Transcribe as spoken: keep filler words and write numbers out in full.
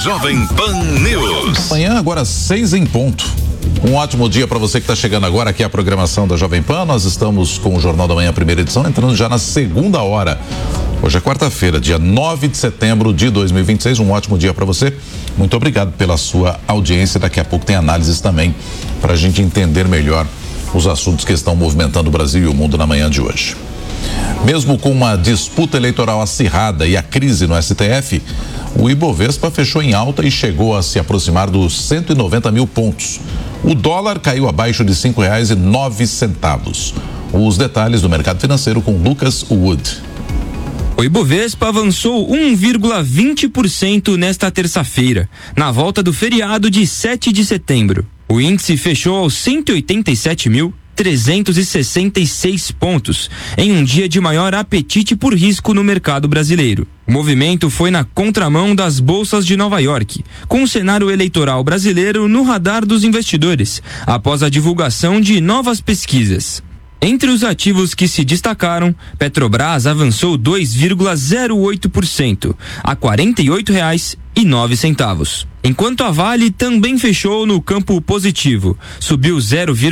Jovem Pan News. Amanhã, agora seis em ponto. Um ótimo dia para você que está chegando agora aqui à programação da Jovem Pan. Nós estamos com o Jornal da Manhã, primeira edição, entrando já na segunda hora. Hoje é quarta-feira, dia nove de setembro de dois mil e vinte e seis. Um ótimo dia para você. Muito obrigado pela sua audiência. Daqui a pouco tem análises também para a gente entender melhor os assuntos que estão movimentando o Brasil e o mundo na manhã de hoje. Mesmo com uma disputa eleitoral acirrada e a crise no S T F, o Ibovespa fechou em alta e chegou a se aproximar dos cento e noventa mil pontos. O dólar caiu abaixo de cinco reais e nove centavos. Os detalhes do mercado financeiro com Lucas Wood. O Ibovespa avançou um vírgula vinte por cento nesta terça-feira, na volta do feriado de sete de setembro. O índice fechou aos cento e oitenta e sete mil trezentos e sessenta e seis pontos, em um dia de maior apetite por risco no mercado brasileiro. O movimento foi na contramão das bolsas de Nova York, com o cenário eleitoral brasileiro no radar dos investidores, após a divulgação de novas pesquisas. Entre os ativos que se destacaram, Petrobras avançou dois vírgula zero oito por cento, a quarenta e oito reais e nove centavos. Enquanto a Vale também fechou no campo positivo, subiu zero vírgula